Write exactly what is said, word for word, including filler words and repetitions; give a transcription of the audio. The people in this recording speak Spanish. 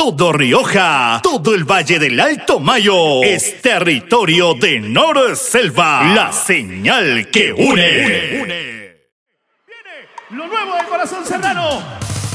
todo Rioja, todo el Valle del Alto Mayo es territorio de Norselva, la señal que une. Viene lo nuevo del Corazón Serrano.